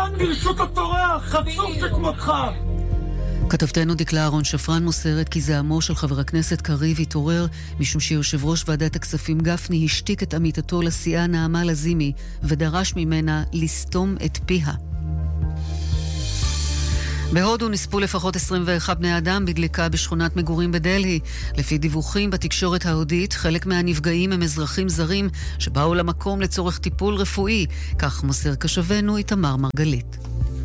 שקרן ברשות התורה, חצוף שכמותך. כתבתנו דקלה אהרון שפרן מוסרת כי זעמו של חבר הכנסת קריב התעורר משום שיושב ראש ועדת הכספים גפני השתיק את עמיתתו לסיעה נעמה לזימי ודרש ממנה לסתום את פיה. בהודו נספו לפחות 21 בני אדם בדליקה בשכונת מגורים בדלהי. לפי דיווחים בתקשורת ההודית, חלק מהנפגעים הם אזרחים זרים שבאו למקום לצורך טיפול רפואי, כך מוסר קשבנו איתמר מרגלית.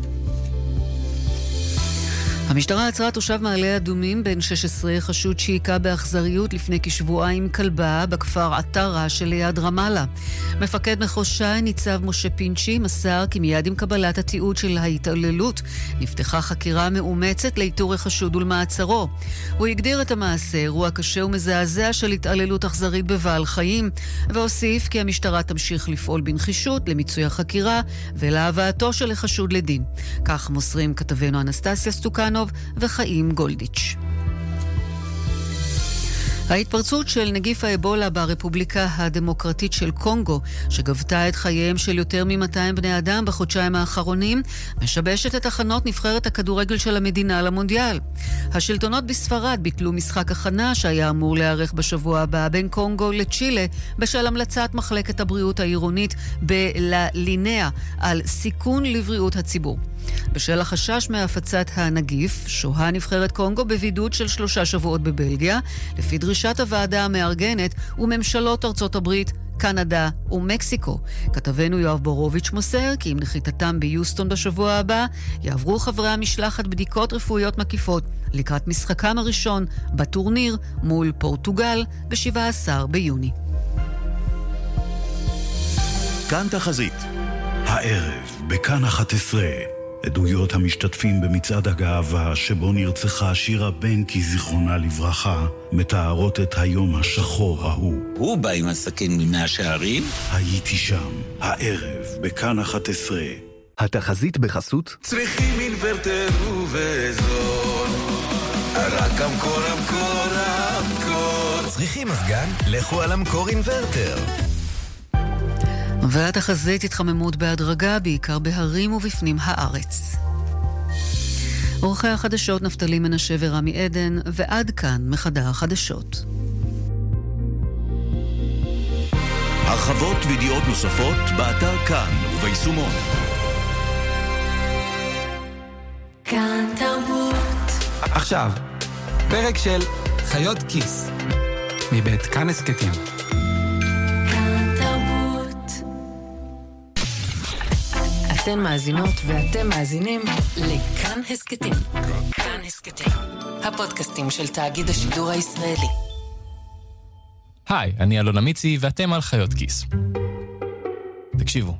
המשטרה עצרה תושב מעלה אדומים בן 16 חשוד שהיכה באכזריות לפני כשבועיים כלבה בכפר עטרה שליד רמאללה. מפקד מחוז ש"י ניצב משה פינצ'י מסר כי מיד עם קבלת התיעוד של ההתעללות נפתחה חקירה מאומצת לאיתור החשוד ולמעצרו. הוא הגדיר את המעשה אירוע קשה ומזעזע של התעללות אכזרית בבעל חיים, והוסיף כי המשטרה תמשיך לפעול בנחישות למיצוי החקירה ולהבאתו של החשוד לדין. כך מוסרים כתבנו אנסטסיה סטוקנוב וחיים גולדיץ'. ההתפרצות של נגיף האבולה ברפובליקה הדמוקרטית של קונגו, שגבתה את חייהם של יותר מ-200 בני אדם בחודשיים האחרונים, משבשת את הכנות נבחרת הכדורגל של המדינה למונדיאל. השלטונות בספרד ביטלו משחק הכנה שהיה אמור להיערך בשבוע הבא בין קונגו לצ'ילה, בשל המלצת מחלקת הבריאות העירונית בלינאה על סיכון לבריאות הציבור. בשל החשש מהפצת הנגיף, שוהה נבחרת קונגו בבידוד של 3 שבועות בבלגיה, לפי דרישת הוועדה המארגנת וממשלות ארצות הברית, קנדה ומקסיקו. כתבנו יואב בורוביץ' מוסר כי עם נחיתתם ביוסטון בשבוע הבא, יעברו חברי המשלחת בדיקות רפואיות מקיפות לקראת משחקם הראשון בטורניר מול פורטוגל ב-17 ביוני. כאן תחזית. הערב בכאן 11 עדויות המשתתפים במצעד הגאווה שבו נרצחה שירה בנקי זיכרונה לברכה מתארות את היום השחור ההוא. הוא בא עם הסכין ממאה שערים. הייתי שם, הערב בכאן 11. התחזית בחסות צריכים אינוורטר ובזול, רק המקור. צריכים מזגן? לכו על המקור אינוורטר. והתחזית התחממות בהדרגה, בעיקר בהרים ובפנים הארץ. עורכי החדשות נפתלי מנשה ורמי עדן, ועד כאן מחדר החדשות. הרחבות וידיעות נוספות באתר כאן וביישומון. כאן תרבות. עכשיו, פרק של חיות כיס, מבית כאן הסקטים. אתן מאזינות ואתם מאזינים לכאן הסקטים. כאן הסקטים, הפודקאסטים של תאגיד השידור הישראלי. היי, אני אלון אמיצי ואתם על חיות כיס. תקשיבו,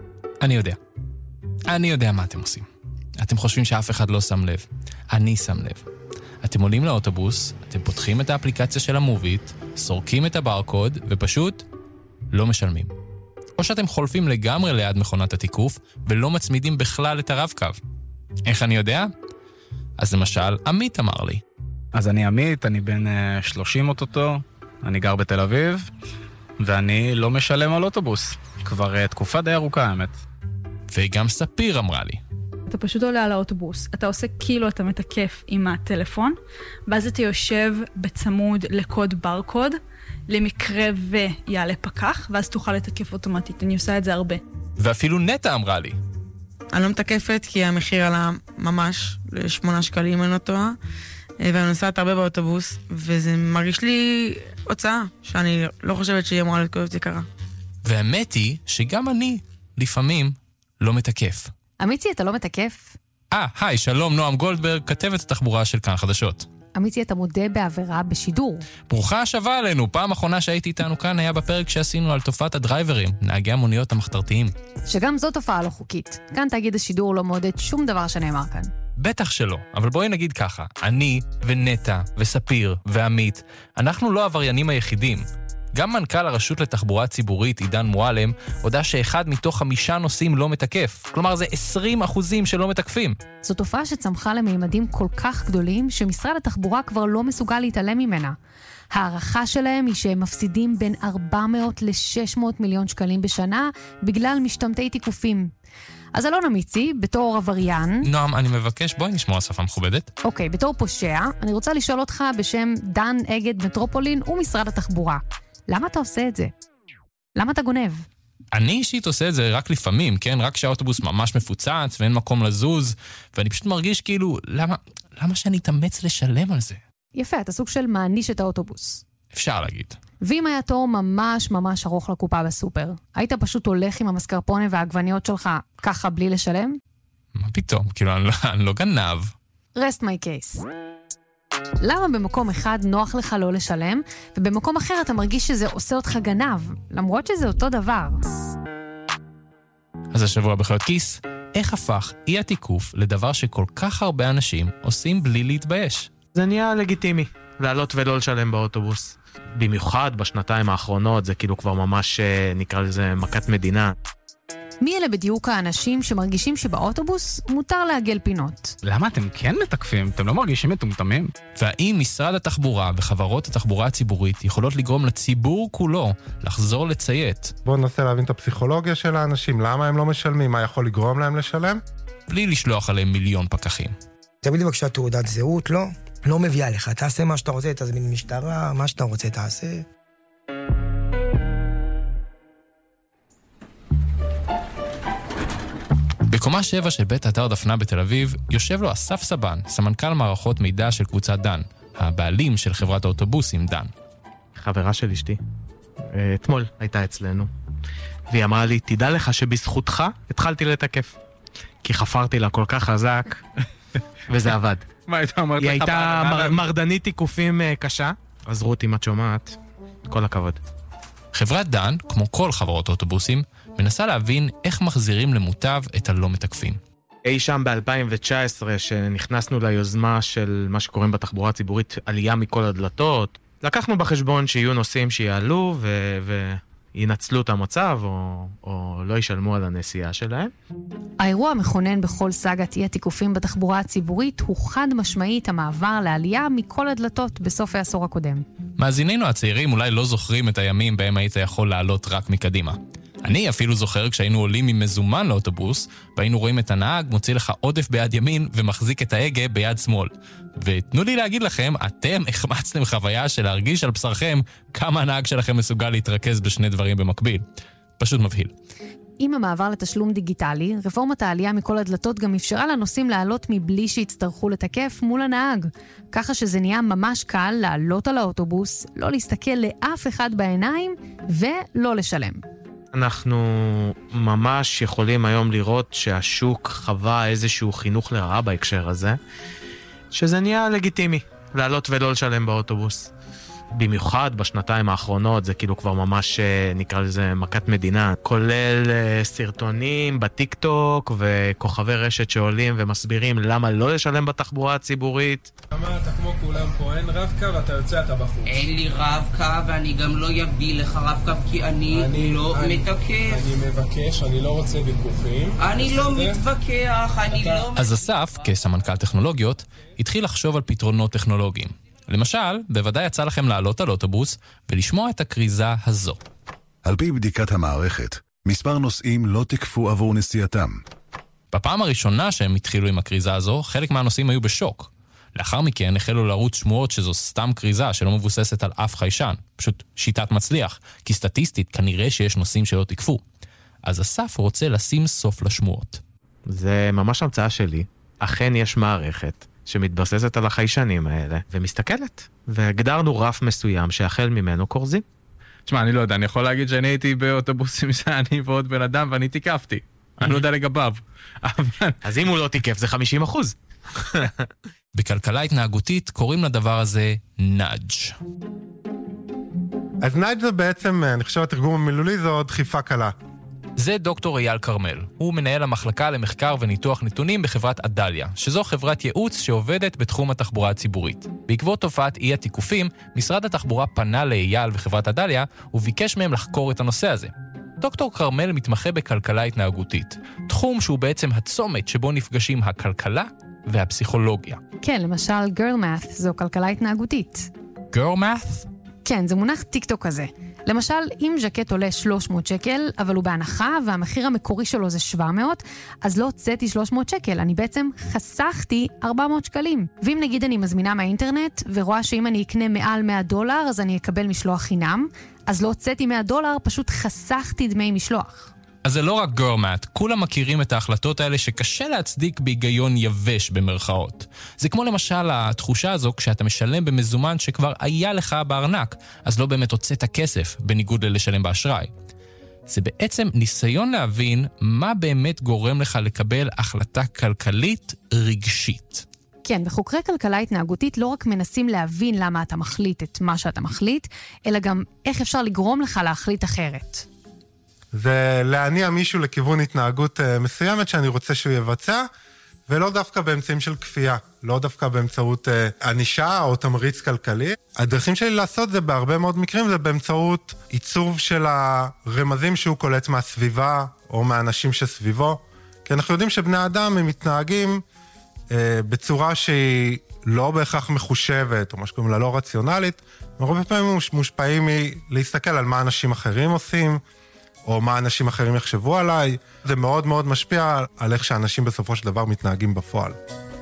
אני יודע מה אתם עושים. אתם חושבים שאף אחד לא שם לב. אני שם לב. אתם עולים לאוטובוס, אתם פותחים את האפליקציה של המובית, סורקים את הברקוד ופשוט לא משלמים. או שאתם חולפים לגמרי ליד מכונת התיקוף ולא מצמידים בכלל את הרב-קו. איך אני יודע? אז למשל, עמית אמר לי. אז אני עמית, אני בן 30 אוטוטו, אני גר בתל אביב, ואני לא משלם על אוטובוס. כבר תקופה די ארוכה, האמת. וגם ספיר אמרה לי. אתה פשוט עולה על האוטובוס, אתה עושה כאילו אתה מתקף עם הטלפון, ואז אתה יושב בצמוד לקוד ברקוד, למקרה ויעלה פקח, ואז תוכל לתקף אוטומטית. אני עושה את זה הרבה. ואפילו נטה אמרה לי. אני לא מתקפת כי המחיר עלה ממש ל8 שקלים אין אותו, ואני נוסעת הרבה באוטובוס, וזה מרגיש לי הוצאה, שאני לא חושבת שהיא אמורה להיות כזאת יקרה. והאמת היא שגם אני לפעמים לא מתקף. אמיצי, אתה לא מתקף? היי, שלום, נועם גולדברג, כתבת התחבורה של כאן חדשות. אמיצי, אתה מודה בעבירה בשידור. ברוכה השבה עלינו. פעם אחרונה שהייתי איתנו כאן היה בפרק שעשינו על תופעת הדרייברים, נהגי המוניות המחתרתיים. שגם זו תופעה לא חוקית. כאן תאגיד השידור לא מעודד שום דבר שנאמר כאן. בטח שלא, אבל בואי נגיד ככה, אני ונטה וספיר ועמית, אנחנו לא עבריינים היחידים. גם מנכ"ל הרשות לתחבורה ציבורית עידן מועלם הודע שאחד מתוך 5 נוסעים לא מתקף. כלומר זה 20% שלא מתקפים. זו תופעה שצמחה לממדים כל כך גדולים שמשרד התחבורה כבר לא מסוגל להתעלם ממנה. הערכה שלהם היא שהם מפסידים בין 400 ל-600 מיליון שקלים בשנה בגלל משתמטי תיקופים. אז אלון אמיצי, בתור עבריין... נועם, אני מבקש, בואי נשמוע שפה מכובדת. אוקיי, בתור פושע, אני רוצה לשאול אותך בשם דן אגד מטרופולין ומשרד התחבורה. למה אתה עושה את זה? למה אתה גונב? אני אישית עושה את זה רק לפעמים, כן? רק שהאוטובוס ממש מפוצץ ואין מקום לזוז, ואני פשוט מרגיש כאילו, למה שאני אתאמץ לשלם על זה? יפה, אתה סוג של מעניש את האוטובוס. אפשר להגיד. ואם היה תור ממש ממש ארוך לקופה בסופר, היית פשוט הולך עם המסקרפונה והעגבניות שלך ככה בלי לשלם? מה פתאום? כאילו, אני לא גנב. Rest my case. למה במקום אחד נוח לך לא לשלם, ובמקום אחר אתה מרגיש שזה עושה אותך גנב, למרות שזה אותו דבר? אז השבוע בחיות כיס, איך הפך אי התיקוף לדבר שכל כך הרבה אנשים עושים בלי להתבייש? זה נהיה לגיטימי, לעלות ולא לשלם באוטובוס. במיוחד בשנתיים האחרונות, זה כאילו כבר ממש נקרא לזה מכת מדינה. מי אלה בדיוק האנשים שמרגישים שבאוטובוס מותר לעגל פינות? למה אתם כן מתקפים? אתם לא מרגישים מטומטמים? והאם משרד התחבורה וחברות התחבורה הציבורית יכולות לגרום לציבור כולו לחזור לציית? בואו ננסה להבין את הפסיכולוגיה של האנשים, למה הם לא משלמים, מה יכול לגרום להם לשלם? בלי לשלוח עליהם מיליון פקחים. תמיד בבקשה תעודת זהות, לא מביאה לך, תעשה מה שאתה רוצה, תזמין משטרה, מה שאתה רוצה תעשה. בקומה 7 של בית אתר דפנה בתל אביב יושב לו אסף סבן, סמנכ"ל מערכות מידע של קבוצת דן, הבעלים של חברת האוטובוסים דן. חברה של אשתי, אתמול הייתה אצלנו, והיא אמרה לי, תדע לך שבזכותך התחלתי לתקף, כי חפרתי לה כל כך חזק, וזה עבד. מה הייתה אומרת? היא הייתה מרדנית תיקופים קשה, אז רות, אם את שומעת, כל הכבוד. חברת דן, כמו כל חברות אוטובוסים, מנסה להבין איך מחזירים למוטב את הלא מתקפים. אי שם ב-2019, שנכנסנו ליוזמה של מה שקוראים בתחבורה הציבורית, עלייה מכל הדלתות, לקחנו בחשבון שיהיו נוסעים שיעלו וינצלו את המצב, או לא ישלמו על הנסיעה שלהם. האירוע המכונן בכל סאגת אי התיקופים בתחבורה הציבורית הוא חד משמעית המעבר לעלייה מכל הדלתות בסוף העשור הקודם. מאזינינו הצעירים אולי לא זוכרים את הימים בהם היית יכול לעלות רק מקדימה. אני אפילו זוכר כשהיינו עולים ממזומן לאוטובוס, והיינו רואים את הנהג מוציא לך עודף ביד ימין ומחזיק את ההגה ביד שמאל. ותנו לי להגיד לכם, אתם החמצתם חוויה של להרגיש על בשרכם כמה הנהג שלכם מסוגל להתרכז בשני דברים במקביל. פשוט מבהיל. עם המעבר לתשלום דיגיטלי, רפורמת העלייה מכל הדלתות גם אפשרה לנוסעים לעלות מבלי שיצטרכו לתקף מול הנהג. ככה שזה נהיה ממש קל לעלות על האוטובוס, לא להסתכל לאף אחד בעיניים ולא לשלם. אנחנו ממש יכולים היום לראות שהשוק חווה איזשהו חינוך לרעה בהקשר הזה, שזה נהיה לגיטימי, לעלות ולא לשלם באוטובוס. במיוחד בשנתיים האחרונות, זה כאילו כבר ממש נקרא לזה מכת מדינה, כולל סרטונים בטיק טוק וכוכבי רשת שעולים ומסבירים למה לא לשלם בתחבורה הציבורית. למה אתה כמו כולם פה, אין רב-קו ואתה יוצא, אתה בחוץ. אין לי רב-קו ואני גם לא יביא לך רב-קו כי אני לא מתקף. אני מבקש, אני לא רוצה ויכוחים. אני לא מתווכח, אני לא... אז אסף, כסמנכ"ל טכנולוגיות, התחיל לחשוב על פתרונות טכנולוגיים. למשל, בוודאי יצא לכם לעלות על אוטובוס ולשמוע את הקריזה הזו. על פי בדיקת המערכת, מספר נוסעים לא תקפו עבור נסיעתם. בפעם הראשונה שהם התחילו עם הקריזה הזו, חלק מהנוסעים היו בשוק. לאחר מכן החלו לרוץ שמועות שזו סתם קריזה שלא מבוססת על אף חיישן. פשוט שיטת מצליח, כי סטטיסטית כנראה שיש נוסעים שלא תקפו. אז אסף רוצה לשים סוף לשמועות. זה ממש המצאה שלי. אכן יש מערכת שמתבססת על החיישנים האלה, ומסתכלת. והגדרנו רף מסוים שהחל ממנו קורזים. תשמע, אני לא יודע, אני יכול להגיד שאני הייתי באוטובוסים שאני ועוד בן אדם, ואני תיקפתי. אני לא יודע לגביו. אז אם הוא לא תיקף, זה 50%. בכלכלה התנהגותית קוראים לדבר הזה נאג'. אז נאג' זה בעצם, אני חושב התרגום המילולי, זו דחיפה קלה. זה דוקטור אייל קרמל. הוא מנהל המחלקה למחקר וניתוח נתונים בחברת אדליה, שזו חברת ייעוץ שעובדת בתחום התחבורה הציבורית. בעקבות תופעת אי התיקופים, משרד התחבורה פנה לאייל וחברת אדליה וביקש מהם לחקור את הנושא הזה. דוקטור קרמל מתמחה בכלכלה התנהגותית, תחום שהוא בעצם הצומת שבו נפגשים הכלכלה והפסיכולוגיה. כן, למשל girl math זו כלכלה התנהגותית. girl math? כן, זה מונח טיקטוק כזה. למשל, אם ז'קט עולה 300 שקל, אבל הוא בהנחה והמחיר המקורי שלו זה 700, אז לא הוצאתי 300 שקל, אני בעצם חסכתי 400 שקלים. ואם נגיד אני מזמינה מהאינטרנט ורואה שאם אני אקנה מעל $100 אז אני אקבל משלוח חינם, אז לא הוצאתי $100, פשוט חסכתי דמי משלוח. אז זה לא רק גורמט, כולם מכירים את ההחלטות האלה שקשה להצדיק בהיגיון יבש במרכאות. זה כמו למשל התחושה הזו כשאתה משלם במזומן שכבר היה לך בארנק, אז לא באמת הוצאת כסף, בניגוד ללשלם באשראי. זה בעצם ניסיון להבין מה באמת גורם לך לקבל החלטה כלכלית רגשית. כן, וחוקרי כלכלה התנהגותית לא רק מנסים להבין למה אתה מחליט את מה שאתה מחליט, אלא גם איך אפשר לגרום לך להחליט אחרת. זה להניע מישהו לכיוון התנהגות מסוימת שאני רוצה שהוא יבצע, ולא דווקא באמצעים של כפייה, לא דווקא באמצעות ענישה או תמריץ כלכלי. הדרכים שלי לעשות זה בהרבה מאוד מקרים, זה באמצעות עיצוב של הרמזים שהוא קולט מהסביבה או מהאנשים שסביבו. כי אנחנו יודעים שבני אדם הם מתנהגים בצורה שהיא לא בהכרח מחושבת, או מה שקוראים לה לא רציונלית, הרבה פעמים מושפעים מלהסתכל על מה אנשים אחרים עושים, או מה אנשים אחרים יחשבו עליי. זה מאוד מאוד משפיע על איך שאנשים בסופו של דבר מתנהגים בפועל.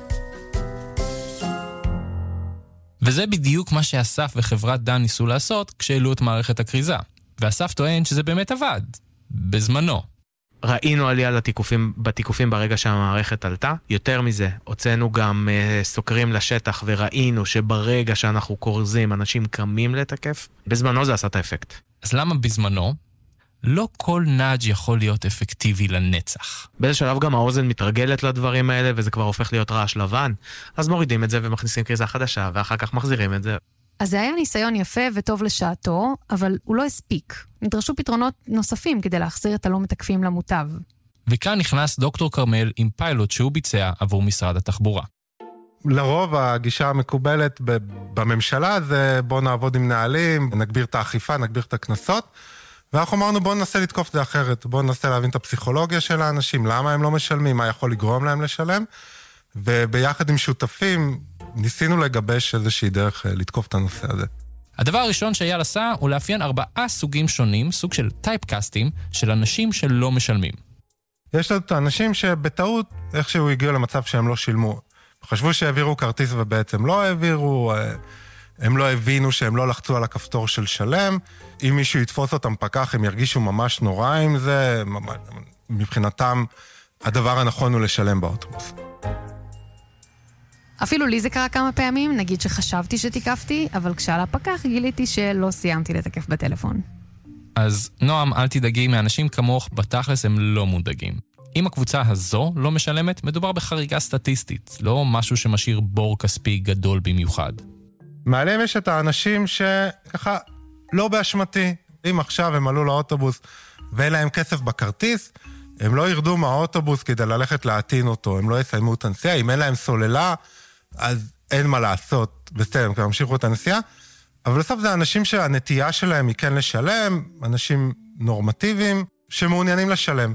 וזה בדיוק מה שאסף וחברת דן ניסו לעשות כשהעלו את מערכת הכריזה. ואסף טוען שזה באמת עבד, בזמנו. ראינו עלייה בתיקופים ברגע שהמערכת עלתה. יותר מזה, הוצאנו גם סוקרים לשטח וראינו שברגע שאנחנו קורזים, אנשים קמים לתקף. בזמנו זה עשה את האפקט. אז למה בזמנו? לא כל נאג' יכול להיות אפקטיבי לנצח. באיזה שלב גם האוזן מתרגלת לדברים האלה, וזה כבר הופך להיות רעש לבן. אז מורידים את זה ומכניסים קריזה חדשה, ואחר כך מחזירים את זה. אז זה היה ניסיון יפה וטוב לשעתו, אבל הוא לא הספיק. נדרשו פתרונות נוספים כדי להחזיר את הלא מתקפים למוטב. וכאן נכנס דוקטור קרמל עם פיילוט שהוא ביצע עבור משרד התחבורה. לרוב הגישה המקובלת בממשלה זה בוא נעבוד עם נהלים, נגביר את האכיפה, נגביר את הכנסות, ואנחנו אמרנו בוא ננסה לתקוף את זה אחרת, בוא ננסה להבין את הפסיכולוגיה של האנשים, למה הם לא משלמים, מה יכול לגרום להם לשלם, וביחד עם שותפים ניסינו לגבש איזושהי דרך לתקוף את הנושא הזה. הדבר הראשון שאייל עשה הוא לאפיין 4 סוגים שונים, סוג של טייפקאסטים, של אנשים שלא משלמים. יש לנו את האנשים שבטעות איכשהו הגיעו למצב שהם לא שילמו. חשבו שהעבירו כרטיס ובעצם לא העבירו, הם לא הבינו שהם לא לחצו על הכפתור של שלם. אם מישהו יתפוס אותם פקח, הם ירגישו ממש נורא עם זה. מבחינתם, הדבר הנכון הוא לשלם באוטובוס. אפילו לי זה קרה כמה פעמים, נגיד שחשבתי שתיקפתי, אבל כשעלה פקח גיליתי שלא סיימתי לתקף בטלפון. אז נועם, אל תדאגי, מאנשים כמוך בתכלס הם לא מודאגים. אם הקבוצה הזו לא משלמת, מדובר בחריגה סטטיסטית, לא משהו שמשאיר בור כספי גדול במיוחד. מעליהם יש את האנשים שככה לא באשמתי. אם עכשיו הם עלו לאוטובוס ואין להם כסף בכרטיס, הם לא ירדו מהאוטובוס כדי ללכת להטעין אותו, הם לא יסיימו את הנסיעה. אם אין להם סוללה, אז אין מה לעשות, בסדר, הם ימשיכו את הנסיעה. אבל בסוף זה אנשים שהנטייה שלהם היא כן לשלם, אנשים נורמטיביים שמעוניינים לשלם.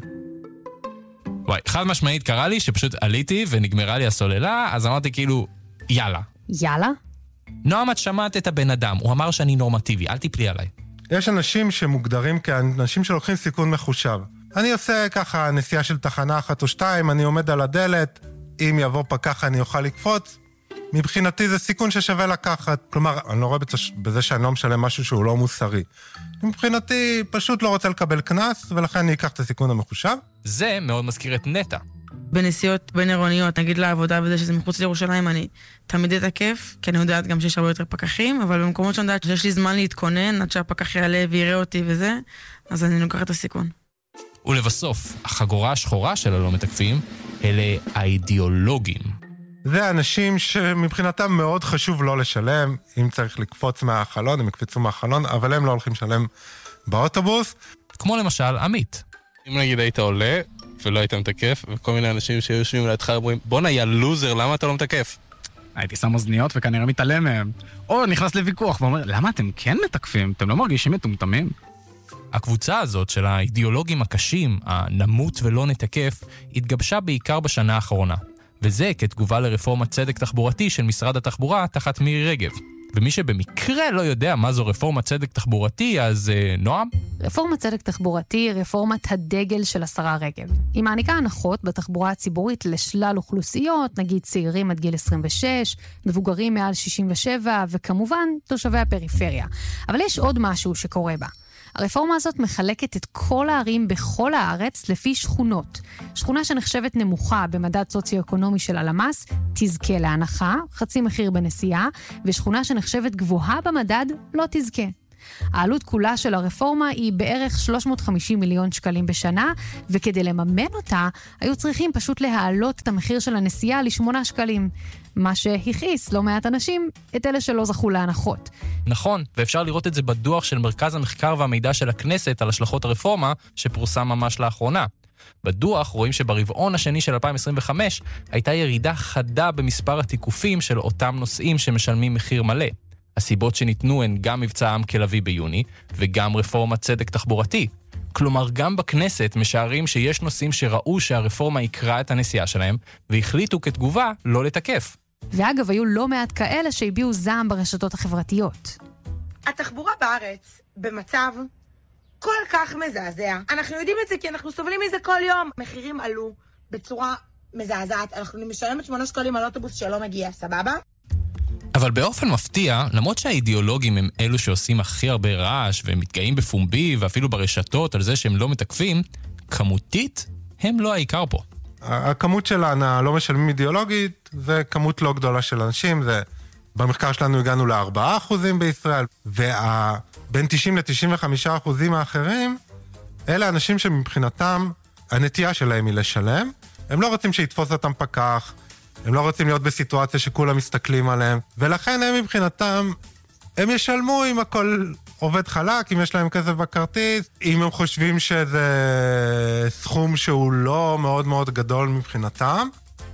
וואי, חד משמעית קרה לי שפשוט עליתי ונגמרה לי הסוללה, אז אמרתי כאילו, יאללה. יאללה? נועם, את שמעת את הבן אדם, הוא אמר שאני נורמטיבי, אל תיפלי עליי. יש אנשים שמוגדרים כאנשים שלוקחים סיכון מחושב. אני עושה ככה נסיעה של תחנה 1 או 2, אני עומד על הדלת, אם יבוא פקח אני אוכל לקפוץ. מבחינתי זה סיכון ששווה לקחת. כלומר, אני לא רואה בזה שאני לא משלם משהו שהוא לא מוסרי. מבחינתי פשוט לא רוצה לקבל קנס, ולכן אני אקח את הסיכון המחושב. זה מאוד מזכיר את נטע. בנסיעות בין עירוניות, נגיד לעבודה וזה שזה מחוץ לירושלים, אני תמיד אתעכב, כי אני יודעת גם שיש הרבה יותר פקחים, אבל במקומות שאני יודעת שיש לי זמן להתכונן, עד שהפקח יעלה ויראה אותי וזה, אז אני לוקחת את הסיכון. ולבסוף, החגורה השחורה של הלא מתקפים, אלה האידיאולוגים. זה אנשים שמבחינתם מאוד חשוב לא לשלם, אם צריך לקפוץ מהחלון, הם יקפצו מהחלון, אבל הם לא הולכים לשלם באוטובוס. כמו למשל עמית. אם נגיד היית עולה ולא היית מתקף, וכל מיני אנשים שיושבים לידך אומרים, בונה, יא לוזר, למה אתה לא מתקף? הייתי שם אוזניות וכנראה מתעלם מהם. או נכנס לוויכוח ואומר, למה אתם כן מתקפים? אתם לא מרגישים מטומטמים? הקבוצה הזאת של האידיאולוגים הקשים, הנמות ולא נתקף, התגבשה בעיקר בשנה האחרונה. וזה כתגובה לרפורמת צדק תחבורתי של משרד התחבורה תחת מירי רגב. ומי שבמקרה לא יודע מה זו רפורמת צדק תחבורתי, אז נועם? רפורמת צדק תחבורתי היא רפורמת הדגל של השרה רגב. היא מעניקה הנחות בתחבורה הציבורית לשלל אוכלוסיות, נגיד צעירים עד גיל 26, מבוגרים מעל 67, וכמובן תושבי הפריפריה. אבל יש עוד משהו שקורה בה. הרפורמה הזאת מחלקת את כל הערים בכל הארץ לפי שכונות. שכונה שנחשבת נמוכה במדד סוציו-אקונומי של הלמ"ס, תזכה להנחה, חצי מחיר בנסיעה, ושכונה שנחשבת גבוהה במדד לא תזכה. העלות כולה של הרפורמה היא בערך 350 מיליון שקלים בשנה, וכדי לממן אותה, היו צריכים פשוט להעלות את המחיר של הנסיעה ל8 שקלים, מה שהכעיס לא מעט אנשים את אלה שלא זכו להנחות. נכון, ואפשר לראות את זה בדוח של מרכז המחקר והמידע של הכנסת על השלכות הרפורמה, שפורסם ממש לאחרונה. בדוח רואים שברבעון השני של 2025 הייתה ירידה חדה במספר התיקופים של אותם נוסעים שמשלמים מחיר מלא. הסיבות שניתנו הן גם מבצע עם כלבי ביוני, וגם רפורמת צדק תחבורתי. כלומר, גם בכנסת משערים שיש נוסעים שראו שהרפורמה יקרה את הנסיעה שלהם, והחליטו כתגובה לא לתקף. ואגב, היו לא מעט כאלה שהביעו זעם ברשתות החברתיות. התחבורה בארץ במצב כל כך מזעזע. אנחנו יודעים את זה כי אנחנו סובלים מזה כל יום. מחירים עלו בצורה מזעזעת. אנחנו משלמת 8 שקלים על אוטובוס שלא מגיע, סבבה? אבל באופן מפתיע, למרות שהאידיאולוגים הם אלו שעושים הכי הרבה רעש ומתגאים בפומבי ואפילו ברשתות על זה שהם לא מתקפים, כמותית הם לא העיקר פה. הכמות של לא משלמים אידיאולוגית זה כמות לא גדולה של אנשים, זה במחקר שלנו הגענו ל4% בישראל, ובין 90 ל-95% האחרים, אלה אנשים שמבחינתם הנטייה שלהם היא לשלם, הם לא רוצים שיתפוס אותם פקח, הם לא רוצים להיות בסיטואציה שכולם מסתכלים עליהם, ולכן הם מבחינתם, הם ישלמו אם הכל עובד חלק, אם יש להם כסף בכרטיס, אם הם חושבים שזה סכום שהוא לא מאוד מאוד גדול מבחינתם.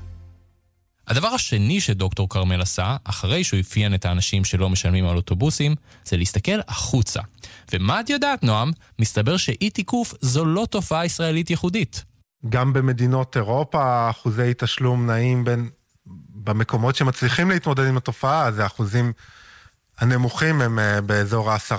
הדבר השני שדוקטור קרמל עשה, אחרי שהוא אפיין את האנשים שלא משלמים על אוטובוסים, זה להסתכל החוצה. ומה את יודעת, נועם? מסתבר שאי תיקוף זו לא תופעה ישראלית ייחודית. גם במדינות אירופה, אחוזי תשלום נעים במקומות שמצליחים להתמודד עם התופעה, אז האחוזים הנמוכים הם באזור 10%,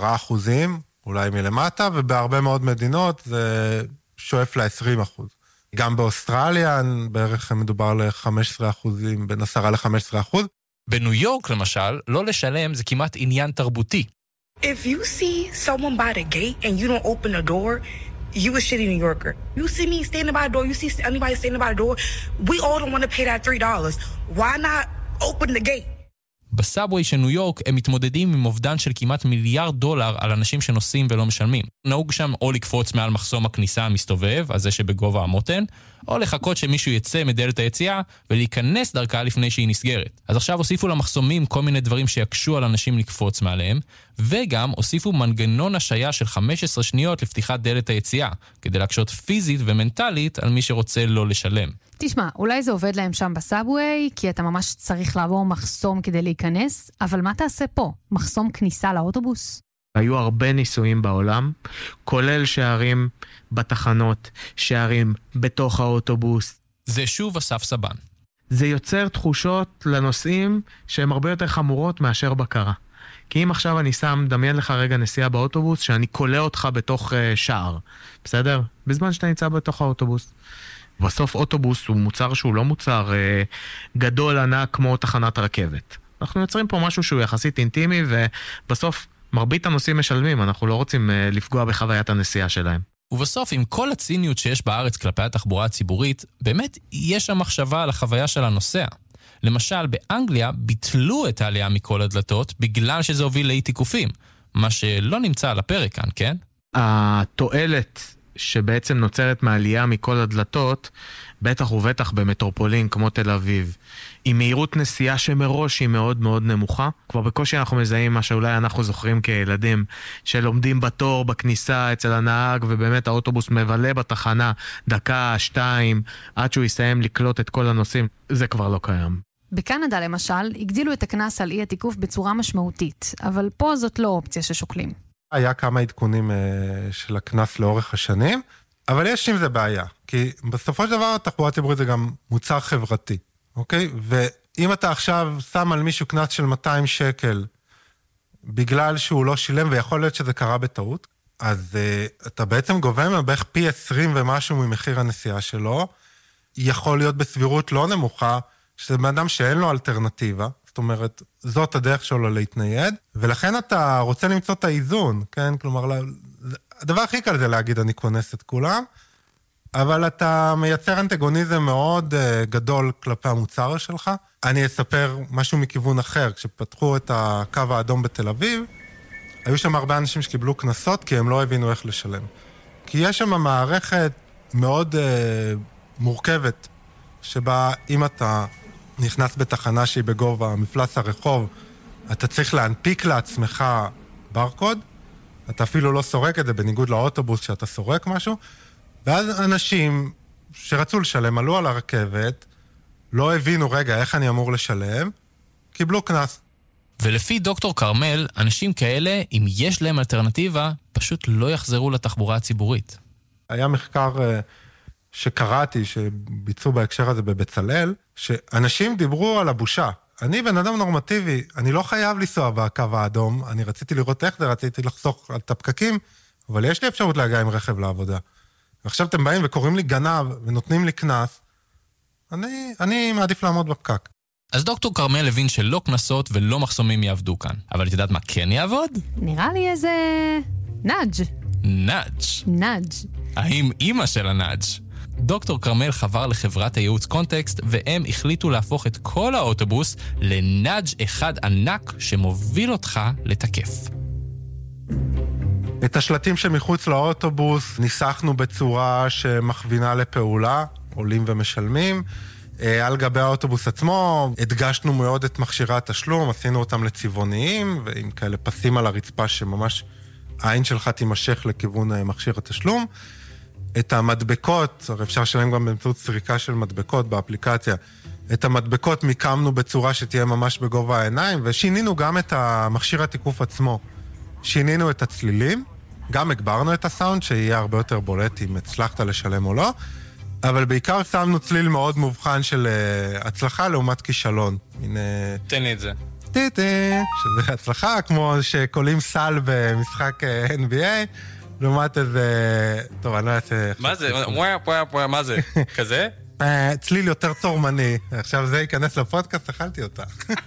אולי מלמטה, ובהרבה מאוד מדינות זה שואף ל-20%. גם באוסטרליה בערך מדובר ל-15%, בין 10 ל-15%. בניו יורק למשל, לא לשלם זה כמעט עניין תרבותי. If you see someone by the gate and you don't open the door, you a shitty New Yorker. You see me standing by the door, you see anybody standing by the door, we all don't want to pay that $3. Why not open the gate? בסאבווי של ניו יורק הם מתמודדים עם אובדן של כמעט $1 מיליארד על אנשים שנוסעים ולא משלמים. נהוג שם או לקפוץ מעל מחסום הכניסה המסתובב, הזה שבגובה המותן, או לחכות שמישהו יצא מדלת היציאה ולהיכנס דרכה לפני שהיא נסגרת. אז עכשיו הוסיפו למחסומים כל מיני דברים שיקשו על אנשים לקפוץ מעליהם, וגם הוסיפו מנגנון השעיה של 15 שניות לפתיחת דלת היציאה, כדי להקשות פיזית ומנטלית על מי שרוצה לא לשלם. תשמע, אולי זה עובד להם שם בסאבווי, כי אתה ממש צריך לעבור מחסום כדי להיכנס, אבל מה תעשה פה? מחסום כניסה לאוטובוס? היו הרבה ניסויים בעולם, כולל שערים בתחנות, שערים בתוך האוטובוס. זה שוב אסף סבן. זה יוצר תחושות לנוסעים שהן הרבה יותר חמורות מאשר בקרה. כי אם עכשיו אני דמיין לך רגע נסיעה באוטובוס, שאני קולה אותך בתוך שער, בסדר? בזמן שאתה נמצא בתוך האוטובוס. בסוף אוטובוס הוא מוצר שהוא לא מוצר גדול ענק כמו תחנת רכבת. אנחנו יוצרים פה משהו שהוא יחסית אינטימי, ובסוף מרבית הנוסעים משלמים, אנחנו לא רוצים לפגוע בחוויית הנסיעה שלהם. ובסוף, עם כל הציניות שיש בארץ כלפי התחבורה הציבורית, באמת יש שם מחשבה על החוויה של הנוסע. למשל, באנגליה ביטלו את העלייה מכל הדלתות בגלל שזה הוביל לאי תיקופים, מה שלא נמצא על הפרק כאן, כן? התועלת שבעצם נוצרת מעלייה מכל הדלתות, בטח ובטח במטרופולין כמו תל אביב, עם מהירות נסיעה שמראש היא מאוד מאוד נמוכה. כבר בקושי אנחנו מזהים מה שאולי אנחנו זוכרים כילדים, שלומדים בתור בכניסה אצל הנהג, ובאמת האוטובוס מבלה בתחנה דקה, 2, עד שהוא יסיים לקלוט את כל הנוסעים. זה כבר לא קיים. בקנדה למשל, הגדילו את הכנס על אי התיקוף בצורה משמעותית, אבל פה זאת לא אופציה ששוקלים. היה כמה עדכונים של הכנס לאורך השנים, אבל יש עם זה בעיה, כי בסופו של דבר התחבורה הציבורית זה גם מוצר חברתי, אוקיי? ואם אתה עכשיו שם על מישהו כנס של 200 שקל בגלל שהוא לא שילם, ויכול להיות שזה קרה בטעות, אז אתה בעצם גובה בערך פי 20 ומשהו ממחיר הנסיעה שלו, יכול להיות בסבירות לא נמוכה, שזה בן אדם שאין לו אלטרנטיבה, זאת אומרת, זאת הדרך שלו להתנייד, ולכן אתה רוצה למצוא את האיזון, כן? כלומר, הדבר הכי קל זה להגיד, אני כונס את כולם, אבל אתה מייצר אנטגוניזם מאוד גדול כלפי המוצר שלך. אני אספר משהו מכיוון אחר. כשפתחו את הקו האדום בתל אביב, היו שם הרבה אנשים שקיבלו כנסות כי הם לא הבינו איך לשלם. כי יש שם מערכת מאוד מורכבת, שבה אם אתה נכנס בתחנה שהיא בגובה מפלס הרחוב, אתה צריך להנפיק לעצמך ברקוד, אתה אפילו לא סורק את זה, בניגוד לאוטובוס שאתה סורק משהו, ואז אנשים שרצו לשלם, עלו על הרכבת, לא הבינו, רגע, איך אני אמור לשלם, קיבלו כנס. ולפי דוקטור קרמל, אנשים כאלה, אם יש להם אלטרנטיבה, פשוט לא יחזרו לתחבורה הציבורית. היה מחקר שקראתי, שביצעו בהקשר הזה בבצלאל, שאנשים דיברו על הבושה. אני בן אדם נורמטיבי, אני לא חייב לנסוע בקו האדום, אני רציתי לראות איך זה, רציתי לחסוך את הפקקים, אבל יש לי אפשרות להגיע עם רכב לעבודה. ועכשיו אתם באים וקוראים לי גנב ונותנים לי כנס, אני מעדיף לעמוד בפקק. אז דוקטור קרמל הבין שלא כנסות ולא מחסומים יעבדו כאן. אבל את יודעת מה כן יעבוד? נראה לי איזה נאג'. נאג'. נאג'. האם אימא של הנאג'? דוקטור קרמל חבר לחברת הייעוץ קונטקסט, והם החליטו להפוך את כל האוטובוס לנאג' אחד ענק שמוביל אותך לתקף. את השלטים שמחוץ לאוטובוס ניסחנו בצורה שמכווינה לפעולה, עולים ומשלמים. על גבי האוטובוס עצמו הדגשנו מאוד את מכשירי התשלום, עשינו אותם לצבעוניים, ועם כאלה פסים על הרצפה שממש העין שלך תימשך לכיוון מכשיר התשלום. את המדבקות, אפשר לשלם גם באמצעות סריקה של מדבקות באפליקציה, את המדבקות מיקמנו בצורה שתהיה ממש בגובה העיניים, ושינינו גם את המכשיר התיקוף עצמו. שינינו את הצלילים, גם הגברנו את הסאונד, שיהיה הרבה יותר בולט אם הצלחת לשלם או לא, אבל בעיקר שמנו צליל מאוד מובחן של הצלחה לעומת כישלון. תן לי את זה. שזה הצלחה, כמו שקולים סל במשחק NBA, לעומת איזה... טוב, אני לא אעשה... מה זה? מה זה? כזה? צליל יותר צורמני. עכשיו זה ייכנס לפודקאסט, אכלתי אותה.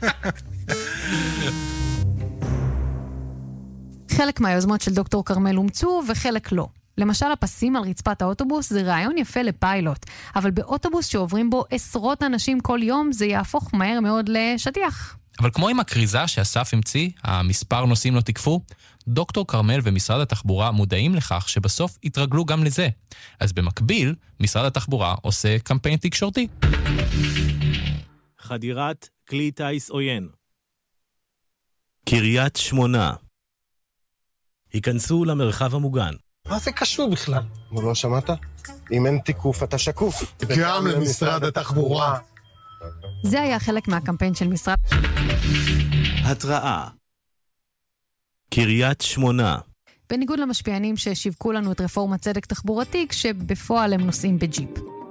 חלק מהיוזמות של דוקטור קרמל אומצו וחלק לא. למשל, הפסים על רצפת האוטובוס זה רעיון יפה לפיילוט, אבל באוטובוס שעוברים בו עשרות אנשים כל יום, זה יהפוך מהר מאוד לשטיח. אבל כמו עם הקריזה שאסף המציא, המספר נוסעים לא תקפו, דוקטור קרמל ומשרד התחבורה מודעים לכך שבסוף התרגלו גם לזה. אז במקביל, משרד התחבורה עושה קמפיין תקשורתי. חדירת כלי טייס עוין. קריית שמונה. היכנסו למרחב המוגן. מה זה קשור בכלל? לא שמעת? אם אין תיקוף אתה שקוף. גם למשרד התחבורה. זה היה חלק מהקמפיין של משרד... התראה. קריית שמונה. בניגוד למשפיענים ששיווקו לנו את רפורמת צדק תחבורתי, כשבפועל הם נוסעים בג'יפ.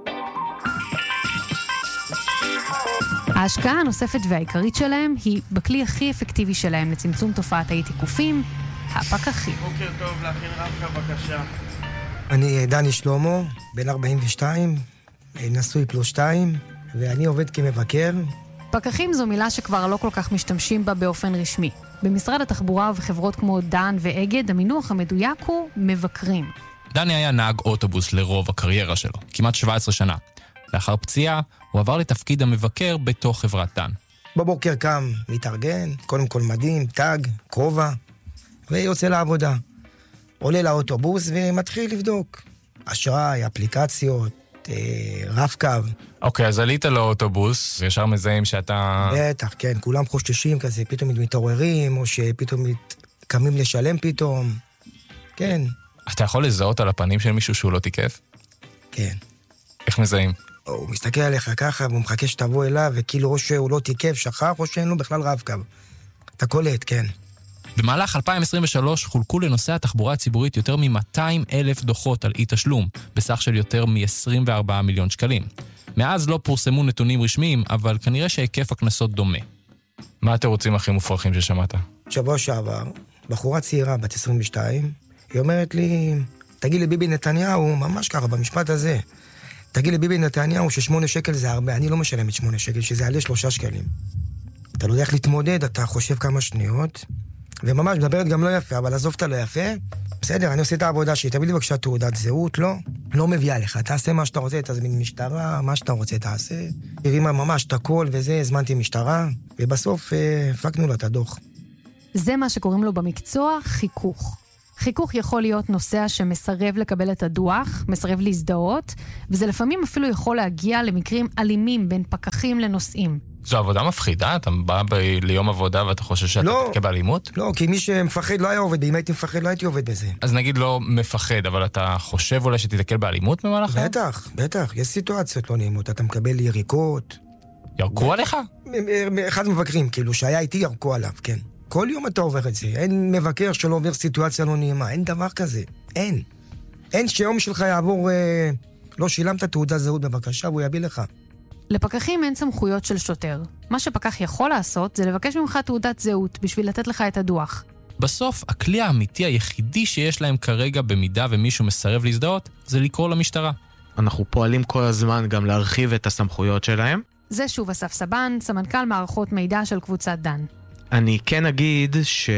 ההשקעה הנוספת והעיקרית שלהם היא בכלי הכי אפקטיבי שלהם לצמצום תופעת האי-תיקופים, הפקחים. בוקר טוב, להכין רבקה בבקשה. אני דני שלמה, בן 42, נשוי +2, ואני עובד כמבקר. פקחים זו מילה שכבר לא כל כך משתמשים בה באופן רשמי. במשרד התחבורה ובחברות כמו דן ואגד, המינוח המדויק הוא מבקרים. דני היה נהג אוטובוס לרוב הקריירה שלו, כמעט 17 שנה. לאחר פציעה, הוא עבר לתפקיד המבקר בתוך חברת דן. בבוקר קם, מתארגן, קודם כל מדים, טג, כובע, ויוצא לעבודה. עולה לאוטובוס ומתחיל לבדוק. אשראי, אפליקציות, רב-קו. אוקיי, אז עלית לאוטובוס, וישר מזהים שאתה... בטח, כן, כולם חוששים כזה, פתאום מתעוררים, או שפתאום קמים לשלם פתאום. כן. אתה יכול לזהות על הפנים של מישהו שהוא לא תיקף? כן. איך מזהים? הוא מסתכל עליך ככה, והוא מחכה שתבוא אליו, וכאילו או שהוא לא תיקף, שכח, או שאין לו בכלל רב-קו. אתה קולט, כן. במהלך 2023 חולקו לנושא התחבורה הציבורית יותר מ-200,000 דוחות על אי-תשלום, בסך של יותר מ-24 מיליון שקלים. מאז לא פורסמו נתונים רשמיים, אבל כנראה שהיקף הקנסות דומה. מה התירוצים הכי מופרכים ששמעת? שבוע שעבר, בחורה צעירה, בת 22, היא אומרת לי, תגיד לביבי נתניהו, ממש ככה, במשפט הזה, תגיד לביבי נתניהו ש8 שקל זה הרבה, אני לא משלם את 8 שקל, שזה יעלה 3 שקלים. אתה לא יודע איך להתמודד, אתה חושב כמה שניות, וממש מדברת גם לא יפה, אבל עזוב את הלא יפה, בסדר, אני עושה את העבודה שלי, תביא לי בבקשה תעודת זהות, לא מביאה לך, תעשה מה שאתה רוצה, תזמין משטרה, מה שאתה רוצה תעשה, הרימה ממש את הכל וזה, הזמנתי משטרה, ובסוף הפקנו לה את הדוח. זה מה שקוראים לו במקצוע חיכוך. חיכוך יכול להיות נוסע שמסרב לקבל את הדוח, מסרב להזדהות, וזה לפעמים אפילו יכול להגיע למקרים אלימים בין פקחים לנוסעים. זו עבודה מפחידה? אתה בא ליום עבודה ואתה חושב שאתה תתקע באלימות? לא, כי מי שמפחד לא היה עובד, אם הייתי מפחד לא הייתי עובד בזה. אז נגיד לא מפחד, אבל אתה חושב אולי שתתקל באלימות במהלך? בטח, יש סיטואציות לא נעימות, אתה מקבל יריקות. ירקו עליך? אחד מבקרים, כאילו, שהיה איתי ירקו עליו, כן. כל יום אתה עובר את זה, אין מבקר שלא עובר סיטואציה לא נעימה, אין דבר כזה, אין שיום שלך יעבור, לא שילמת תעודת זהות בבקשה, והוא יביא לך. לפקחים אין סמכויות של שוטר. מה שפקח יכול לעשות זה לבקש ממך תעודת זהות בשביל לתת לך את הדוח. בסוף, הכלי האמיתי היחידי שיש להם כרגע במידה ומישהו מסרב להזדהות, זה לקרוא למשטרה. אנחנו פועלים כל הזמן גם להרחיב את הסמכויות שלהם. זה שוב אסף סבן, סמנכ"ל מערכות מידע של קבוצת דן. אני כן אגיד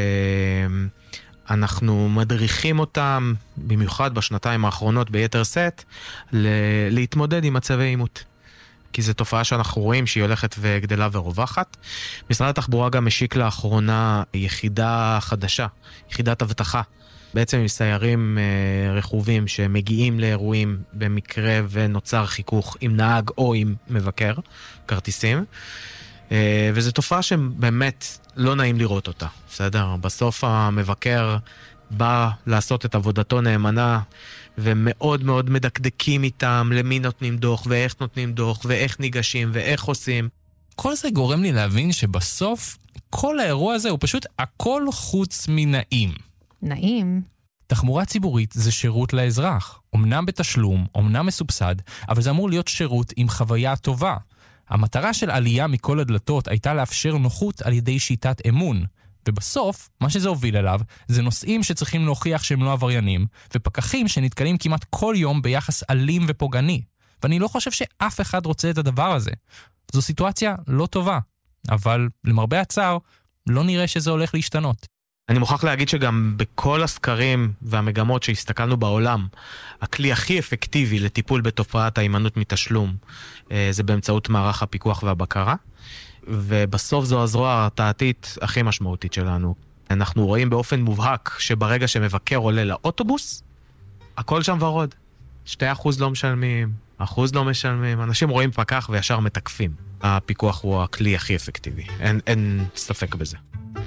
שאנחנו מדריכים אותם, במיוחד בשנתיים האחרונות ביתר סט, להתמודד עם מצבי עימות. כי זו תופעה שאנחנו רואים שהיא הולכת וגדלה ורווחת. משרד התחבורה גם משיק לאחרונה יחידה חדשה, יחידת אבטחה. בעצם עם סיירים רכובים שמגיעים לאירועים במקרה ונוצר חיכוך עם נהג או עם מבקר, כרטיסים. וזו תופעה שבאמת לא נעים לראות אותה, בסדר? בסוף המבקר בא לעשות את עבודתו נאמנה, ומאוד מאוד מדקדקים איתם למי נותנים דוח, ואיך נותנים דוח, ואיך ניגשים, ואיך עושים. כל זה גורם לי להבין שבסוף כל האירוע הזה הוא פשוט הכל חוץ מנעים. נעים? תחבורה ציבורית זה שירות לאזרח. אמנם בתשלום, אמנם מסובסד, אבל זה אמור להיות שירות עם חוויה טובה. המטרה של עלייה מכל הדלתות הייתה לאפשר נוחות על ידי שיטת אמון. ובסוף, מה שזה הוביל אליו, זה נושאים שצריכים להוכיח שהם לא עבריינים, ופקחים שנתקלים כמעט כל יום ביחס אלים ופוגעני. ואני לא חושב שאף אחד רוצה את הדבר הזה. זו סיטואציה לא טובה, אבל למרבה הצער, לא נראה שזה הולך להשתנות. אני מוכרח להגיד שגם בכל הסקרים והמגמות שהסתכלנו בעולם, הכלי הכי אפקטיבי לטיפול בתופעת ההימנעות מתשלום, זה באמצעות מערך הפיקוח והבקרה. ובסוף זו הזרוע ההרתעתית הכי משמעותית שלנו. אנחנו רואים באופן מובהק שברגע שמבקר עולה לאוטובוס, הכל שם ורוד. 2% לא משלמים, 1% לא משלמים. אנשים רואים פקח וישר מתקפים. הפיקוח הוא הכלי הכי אפקטיבי. אין ספק בזה.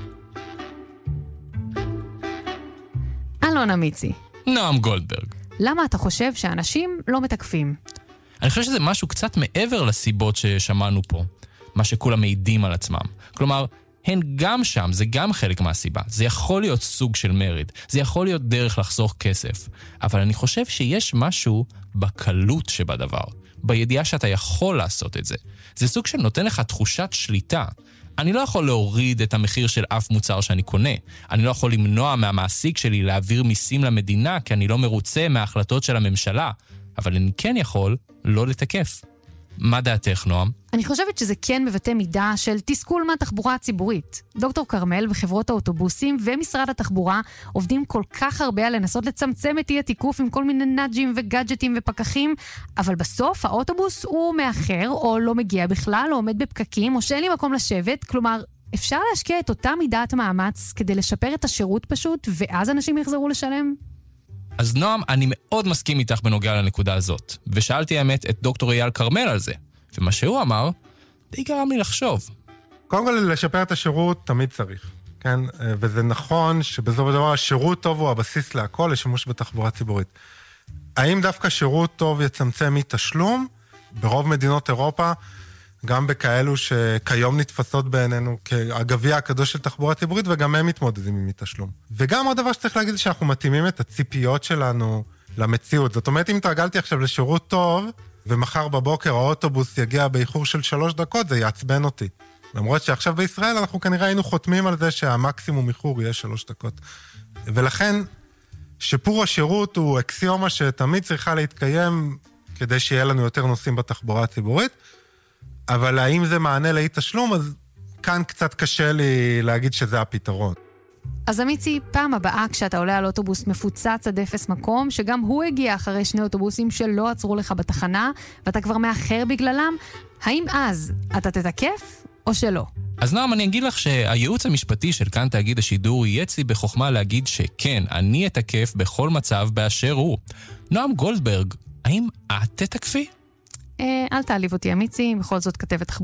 אלון אמיצי. נועם גולדברג. למה אתה חושב שאנשים לא מתקפים? אני חושב שזה משהו קצת מעבר לסיבות ששמענו פה. מה שכולם מעידים על עצמם. כלומר, הן גם שם, זה גם חלק מהסיבה. זה יכול להיות סוג של מרד, זה יכול להיות דרך לחסוך כסף. אבל אני חושב שיש משהו בקלות שבדבר, בידיעה שאתה יכול לעשות את זה. זה סוג של נותן לך תחושת שליטה. אני לא יכול להוריד את המחיר של אף מוצר שאני קונה. אני לא יכול למנוע מהמעסיק שלי להעביר מיסים למדינה, כי אני לא מרוצה מההחלטות של הממשלה. אבל אני כן יכול לא לתקף. מה דעתך, נועם? אני חושבת שזה כן מבטא מידה של תסכול מהתחבורה הציבורית. דוקטור קרמל וחברות האוטובוסים ומשרד התחבורה עובדים כל כך הרבה על לנסות לצמצם את אי התיקוף עם כל מיני נאג'ים וגאדג'טים ופקחים, אבל בסוף האוטובוס הוא מאחר או לא מגיע בכלל, או עומד בפקקים, או שאין לי מקום לשבת. כלומר, אפשר להשקיע את אותה מידת מאמץ כדי לשפר את השירות פשוט, ואז אנשים יחזרו לשלם? אז נועם, אני מאוד מסכים איתך בנוגע לנקודה הזאת, ושאלתי האמת את דוקטור אייל קרמל על זה, ומה שהוא אמר, די גרם לי לחשוב. קודם כל, לשפר את השירות תמיד צריך, כן? וזה נכון שבסופו של דבר השירות טוב הוא הבסיס להכל, לשימוש בתחבורה ציבורית. האם דווקא שירות טוב יצמצם מתשלום? ברוב מדינות אירופה, גם בכאלו שכיום נתפסות בעינינו כהגביע הקדוש של תחבורה ציבורית, וגם הם מתמודדים עם מתשלום. וגם עוד דבר שצריך להגיד, שאנחנו מתאימים את הציפיות שלנו למציאות. זאת אומרת, אם תרגלתי עכשיו לשירות טוב, ומחר בבוקר האוטובוס יגיע באיחור של 3 דקות, זה יעצבן אותי. למרות שעכשיו בישראל אנחנו כנראה היינו חותמים על זה שהמקסימום איחור יהיה 3 דקות. ולכן, שיפור השירות הוא אקסיומה שתמיד צריכה להתקיים כדי שיהיה לנו יותר נוסעים בתחבורה הציבורית, אבל האם זה מענה לאי תשלום, אז כאן קצת קשה לי להגיד שזה הפתרון. אז אמיצי, פעם הבאה כשאתה עולה על אוטובוס מפוצץ עד 0 מקום, שגם הוא הגיע אחרי 2 אוטובוסים שלא עצרו לך בתחנה, ואתה כבר מאחר בגללם, האם אז אתה תתקף או שלא? אז נועם, אני אגיד לך שהייעוץ המשפטי של כאן תאגיד השידור יהיה אצלי בחוכמה להגיד שכן, אני אתקף בכל מצב באשר הוא. נועם גולדברג, האם את תתקפי? אל תעליב אותי אמיצי, בכל זאת כתבת